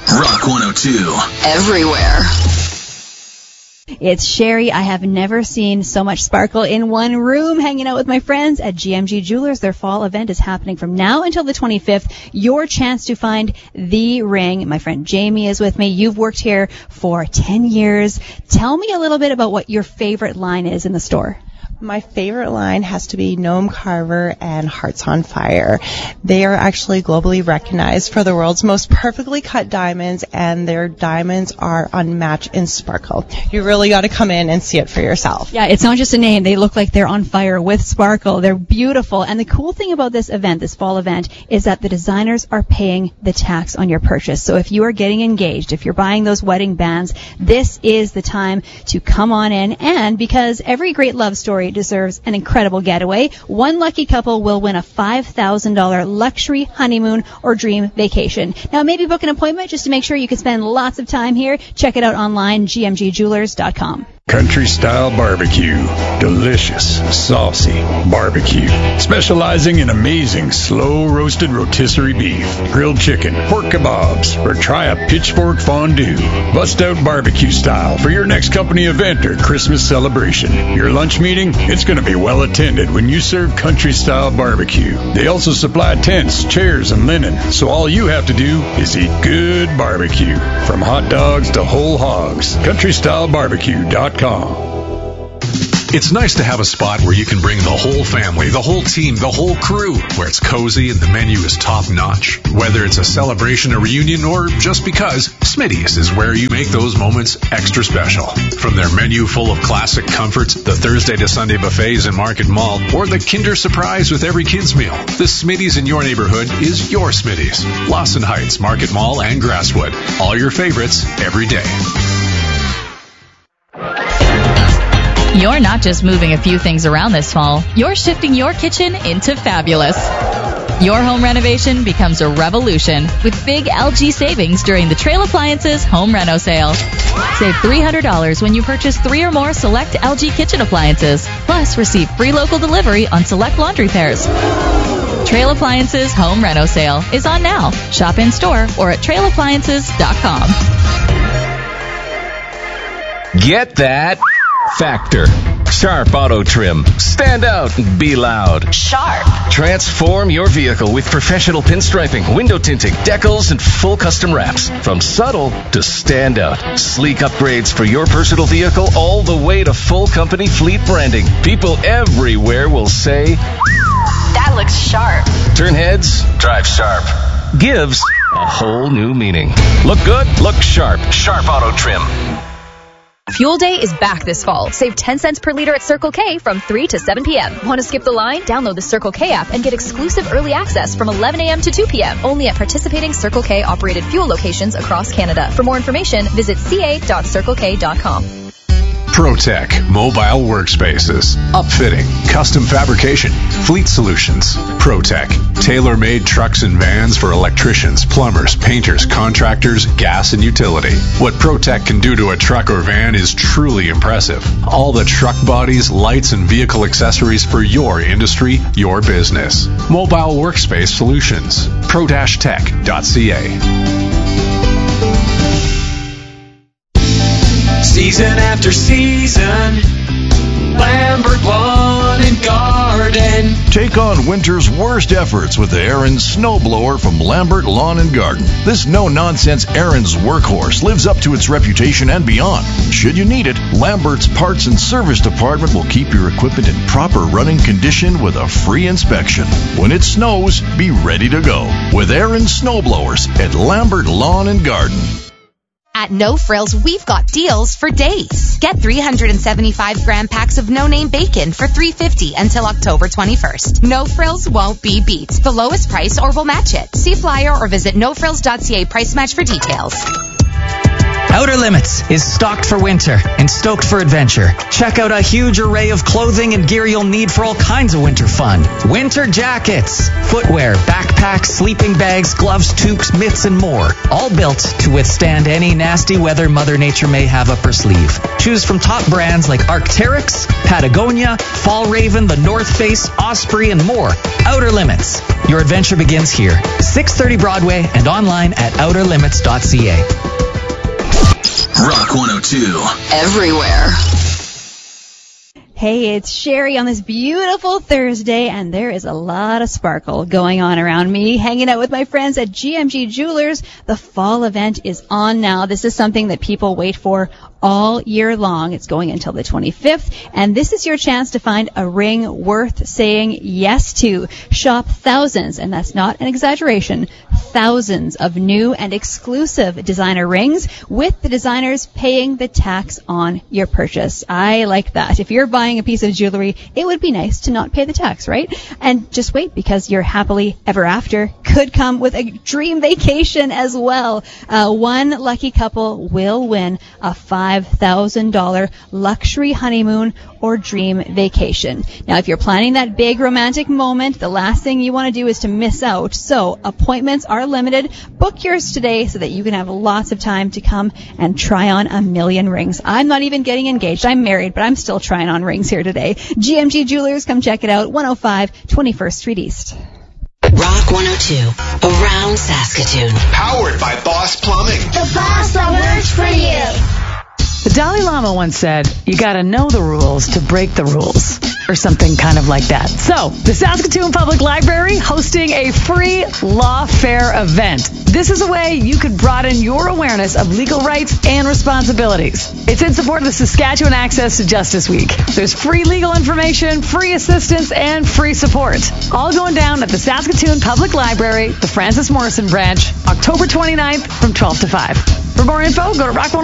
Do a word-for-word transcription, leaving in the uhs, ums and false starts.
Rock one oh two. Everywhere. It's Sherry. I have never seen so much sparkle in one room. Hanging out with my friends at G M G Jewelers. Their fall event is happening from now until the twenty-fifth. Your chance to find the ring. My friend Jamie is with me. You've worked here for ten years. Tell me a little bit about what your favorite line is in the store. My favorite line has to be Gnome Carver and Hearts on Fire. They are actually globally recognized for the world's most perfectly cut diamonds, and their diamonds are unmatched in sparkle. You really got to come in and see it for yourself. Yeah, it's not just a name. They look like they're on fire with sparkle. They're beautiful. And the cool thing about this event, this fall event, is that the designers are paying the tax on your purchase. So if you are getting engaged, if you're buying those wedding bands, this is the time to come on in. And because every great love story deserves an incredible getaway, one lucky couple will win a five thousand dollars luxury honeymoon or dream vacation. Now, maybe book an appointment just to make sure you can spend lots of time here. Check it out online, g m g jewelers dot com. Country Style Barbecue. Delicious, saucy barbecue. Specializing in amazing slow-roasted rotisserie beef, grilled chicken, pork kebabs, or try a pitchfork fondue. Bust out barbecue style for your next company event or Christmas celebration. Your lunch meeting, it's going to be well attended when you serve Country Style Barbecue. They also supply tents, chairs, and linen, so all you have to do is eat good barbecue. From hot dogs to whole hogs. country style barbecue dot com. It's nice to have a spot where you can bring the whole family, the whole team, the whole crew, where it's cozy and the menu is top-notch. Whether it's a celebration, a reunion, or just because, Smitty's is where you make those moments extra special. From their menu full of classic comforts, the Thursday to Sunday buffets in Market Mall, or the Kinder Surprise with every kid's meal, the Smitty's in your neighborhood is your Smitty's. Lawson Heights, Market Mall, and Grasswood. All your favorites every day. You're not just moving a few things around this fall. You're shifting your kitchen into fabulous. Your home renovation becomes a revolution with big L G savings during the Trail Appliances Home Reno Sale. Save three hundred dollars when you purchase three or more select L G kitchen appliances. Plus, receive free local delivery on select laundry pairs. Trail Appliances Home Reno Sale is on now. Shop in store or at trail appliances dot com. Get that factor. Sharp Auto Trim. Stand out and be loud. Sharp. Transform your vehicle with professional pinstriping, window tinting, decals, and full custom wraps. From subtle to stand out. Sleek upgrades for your personal vehicle all the way to full company fleet branding. People everywhere will say, that looks sharp. Turn heads, drive sharp. Gives a whole new meaning. Look good, look sharp. Sharp Auto Trim. Fuel Day is back this fall. Save ten cents per liter at Circle K from three to seven p.m. Want to skip the line? Download the Circle K app and get exclusive early access from eleven a.m. to two p.m. only at participating Circle K operated fuel locations across Canada. For more information, visit c a dot circle k dot com. ProTech Mobile Workspaces. Upfitting, custom fabrication, fleet solutions. ProTech. Tailor-made trucks and vans for electricians, plumbers, painters, contractors, gas and utility. What ProTech can do to a truck or van is truly impressive. All the truck bodies, lights, and vehicle accessories for your industry, your business. Mobile Workspace Solutions. pro dash tech dot c a. Season after season, Lambert Lawn and Garden. Take on winter's worst efforts with the Aaron's snowblower from Lambert Lawn and Garden. This no-nonsense Aaron's workhorse lives up to its reputation and beyond. Should you need it, Lambert's Parts and Service Department will keep your equipment in proper running condition with a free inspection. When it snows, be ready to go with Aaron's snowblowers at Lambert Lawn and Garden. At No Frills, we've got deals for days. Get three hundred seventy-five gram packs of no-name bacon for three dollars and fifty cents until October twenty-first. No Frills won't be beat. The lowest price or we'll match it. See flyer or visit no frills dot c a price match for details. Outer Limits is stocked for winter and stoked for adventure. Check out a huge array of clothing and gear you'll need for all kinds of winter fun. Winter jackets, footwear, backpacks, sleeping bags, gloves, toques, mitts, and more. All built to withstand any nasty weather Mother Nature may have up her sleeve. Choose from top brands like Arc'teryx, Patagonia, Fall Raven, the North Face, Osprey, and more. Outer Limits. Your adventure begins here. six thirty Broadway and online at outer limits dot c a. Rock one oh two. Everywhere. Hey, it's Sherry on this beautiful Thursday, and there is a lot of sparkle going on around me, hanging out with my friends at G M G Jewelers. The fall event is on now. This is something that people wait for all year long. It's going until the twenty-fifth, and this is your chance to find a ring worth saying yes to. Shop thousands, and that's not an exaggeration, thousands of new and exclusive designer rings with the designers paying the tax on your purchase. I like that. If you're buying a piece of jewelry, it would be nice to not pay the tax, right? And just wait, because your happily ever after could come with a dream vacation as well. Uh, one lucky couple will win a five thousand dollars luxury honeymoon or dream vacation. Now, if you're planning that big romantic moment, the last thing you want to do is to miss out. So appointments are limited. Book yours today so that you can have lots of time to come and try on a million rings. I'm not even getting engaged. I'm married, but I'm still trying on rings here today. G M G Jewelers, come check it out. one oh five twenty-first Street East. Rock one oh two, around Saskatoon. Powered by Boss Plumbing. The boss that works for you. The Dalai Lama once said, you gotta know the rules to break the rules, or something kind of like that. So, the Saskatoon Public Library hosting a free law fair event. This is a way you could broaden your awareness of legal rights and responsibilities. It's in support of the Saskatchewan Access to Justice Week. There's free legal information, free assistance, and free support. All going down at the Saskatoon Public Library, the Francis Morrison branch, October twenty-ninth from twelve to five. For more info, go to rock one